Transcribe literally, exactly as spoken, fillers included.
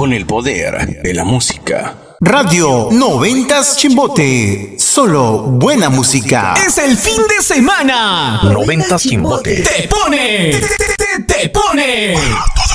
con el poder de la música. Radio noventas Chimbote. Solo buena música. Es el fin de semana. noventas Chimbote. Te pone. Te, te, te, te pone.